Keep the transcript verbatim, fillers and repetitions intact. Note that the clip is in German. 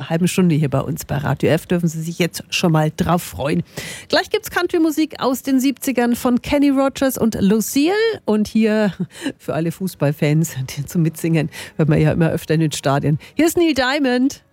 einer halben Stunde hier bei uns bei Radio F. Dürfen Sie sich jetzt schon mal drauf freuen. Gleich gibt's Country-Musik aus den siebzigern von Kenny Rogers und Lucille. Und hier für alle Fußballfans, die zum Mitsingen, hört man ja immer öfter in den Stadien. Hier ist Neil Diamond.